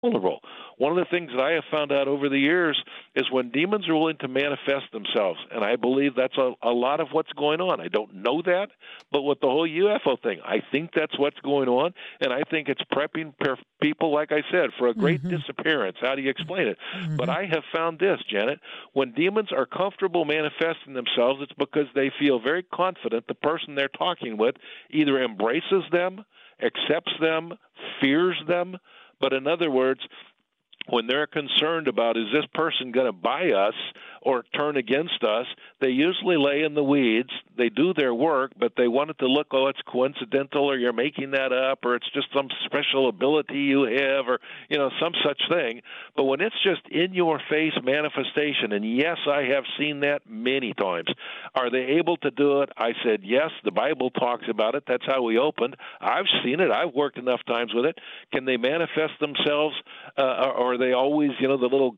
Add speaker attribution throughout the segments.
Speaker 1: vulnerable. One of the things that I have found out over the years is when demons are willing to manifest themselves, and I believe that's a lot of what's going on. I don't know that, but with the whole UFO thing, I think that's what's going on, and I think it's prepping people, like I said, for a great disappearance. How do you explain it? But I have found this, Janet, when demons are comfortable manifesting themselves, it's because they feel very confident the person they're talking with either embraces them, accepts them, fears them. But in other words, when they're concerned about is this person going to buy us or turn against us, they usually lay in the weeds. They do their work, but they want it to look, oh, it's coincidental, or you're making that up, or it's just some special ability you have, or, you know, some such thing. But when it's just in-your-face manifestation, and yes, I have seen that many times, are they able to do it? I said, yes, the Bible talks about it. That's how we opened. I've seen it. I've worked enough times with it. Can they manifest themselves, or are they always, you know, the little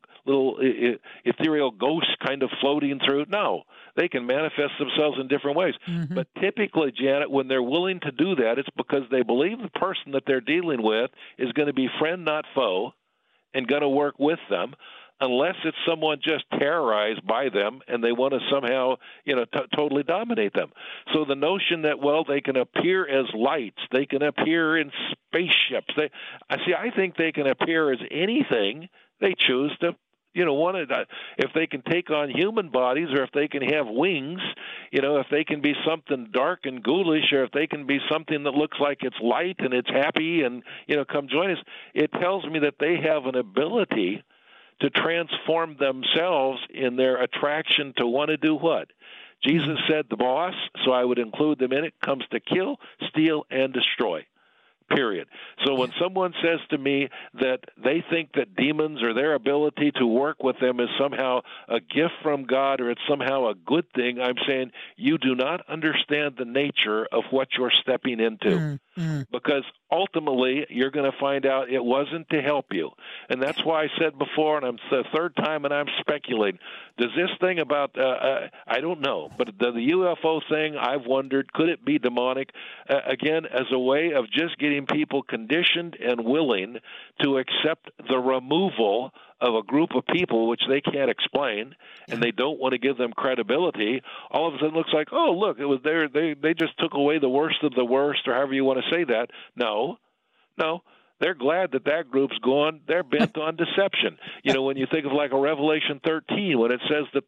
Speaker 1: ethereal ghosts kind of floating through? No, they can manifest themselves in different ways. But typically, Janet, when they're willing to do that, it's because they believe the person that they're dealing with is going to be friend, not foe, and going to work with them, unless it's someone just terrorized by them and they want to somehow, you know, totally dominate them. So the notion that, well, they can appear as lights, they can appear in spaceships. I think they can appear as anything they choose to, you know, if they can take on human bodies, or if they can have wings, you know, if they can be something dark and ghoulish, or if they can be something that looks like it's light and it's happy and, you know, come join us, it tells me that they have an ability to transform themselves in their attraction to want to do what? Jesus said the boss, so I would include them in it, comes to kill, steal, and destroy. Period. So when someone says to me that they think that demons or their ability to work with them is somehow a gift from God, or it's somehow a good thing, I'm saying you do not understand the nature of what you're stepping into. Because ultimately you're going to find out it wasn't to help you. And that's why I said before, and I'm the third time and I'm speculating, does this thing about, I don't know, but the UFO thing, I've wondered, could it be demonic? Again, as a way of just getting people conditioned and willing to accept the removal of a group of people which they can't explain, and they don't want to give them credibility. All of a sudden it looks like, oh, look, it was there. They just took away the worst of the worst, or however you want to say that. No. They're glad that group's gone. They're bent on deception. You know, when you think of like a Revelation 13, when it says that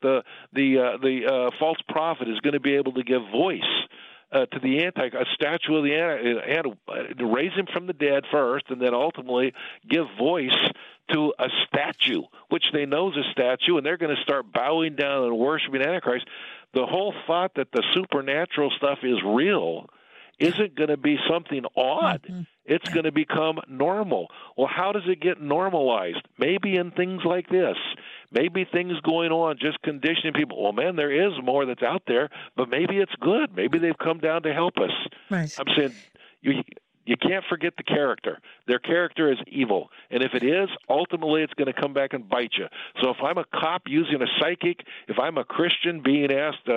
Speaker 1: the false prophet is going to be able to give voice to the a statue of the to raise him from the dead first, and then ultimately give voice to a statue, which they know is a statue, and they're going to start bowing down and worshiping Antichrist. The whole thought that the supernatural stuff is real isn't going to be something odd. It's going to become normal. Well, how does it get normalized? Maybe in things like this. Maybe things going on, just conditioning people. Well, man, there is more that's out there, but maybe it's good. Maybe they've come down to help us.
Speaker 2: Right.
Speaker 1: I'm saying you can't forget the character. Their character is evil. And if it is, ultimately it's going to come back and bite you. So if I'm a cop using a psychic, if I'm a Christian being asked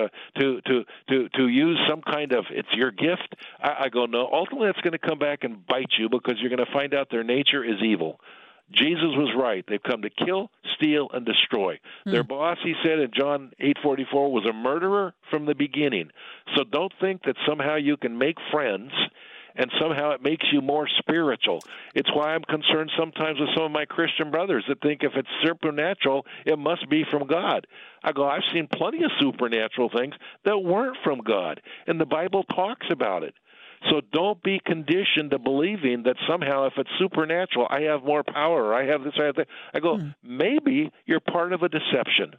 Speaker 1: to use some kind of, it's your gift, I go, no, ultimately it's going to come back and bite you, because you're going to find out their nature is evil. Jesus was right. They've come to kill, steal, and destroy. Their boss, he said in John 8:44, was a murderer from the beginning. So don't think that somehow you can make friends and somehow it makes you more spiritual. It's why I'm concerned sometimes with some of my Christian brothers that think if it's supernatural, it must be from God. I go, I've seen plenty of supernatural things that weren't from God, and the Bible talks about it. So don't be conditioned to believing that somehow if it's supernatural, I have more power, I have this, I have that. I go, maybe you're part of a deception.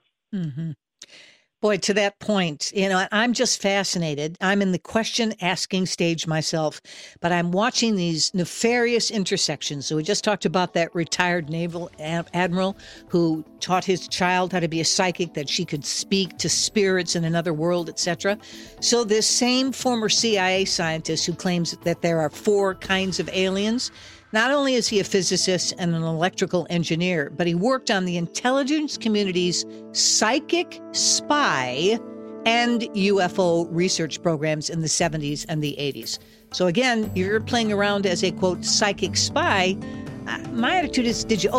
Speaker 2: Boy, to that point, you know, I'm just fascinated. I'm in the question-asking stage myself, but I'm watching these nefarious intersections. So we just talked about that retired naval admiral who taught his child how to be a psychic, that she could speak to spirits in another world, etc. So this same former CIA scientist who claims that there are 4 kinds of aliens, not only is he a physicist and an electrical engineer, but he worked on the intelligence community's psychic spy and UFO research programs in the 70s and the 80s. So again, you're playing around as a, quote, psychic spy. My attitude is, did you